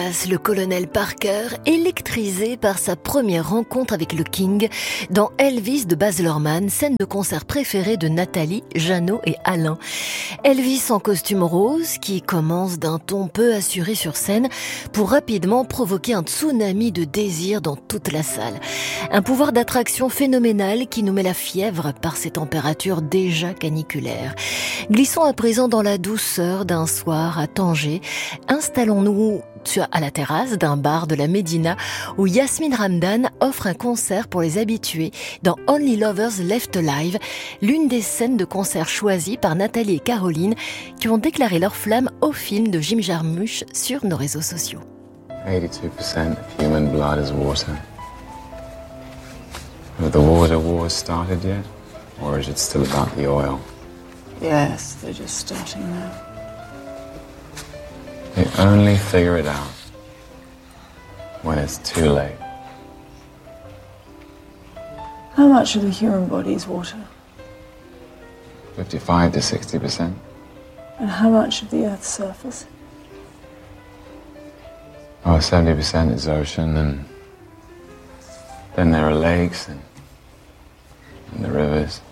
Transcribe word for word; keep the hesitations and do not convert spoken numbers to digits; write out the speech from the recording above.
Le colonel Parker, électrisé par sa première rencontre avec le King dans Elvis de Baz Luhrmann, scène de concert préférée de Nathalie, Jeannot et Alain. Elvis en costume rose qui commence d'un ton peu assuré sur scène pour rapidement provoquer un tsunami de désir dans toute la salle. Un pouvoir d'attraction phénoménal qui nous met la fièvre par ses températures déjà caniculaires. Glissons à présent dans la douceur d'un soir à Tanger. Installons-nous à la terrasse d'un bar de la Médina où Yasmine Hamdan offre un concert pour les habitués dans Only Lovers Left Alive, l'une des scènes de concert choisies par Nathalie et Caroline qui ont déclaré leur flamme au film de Jim Jarmusch sur nos réseaux sociaux. eighty-two percent of human blood is water. Have the water wars started yet? Or is it still about the oil? Yes, they're just starting now. They only figure it out when it's too late. How much of the human body is water? fifty-five to sixty percent. And how much of the Earth's surface? Oh, seventy percent is ocean, and then there are lakes and, and the rivers.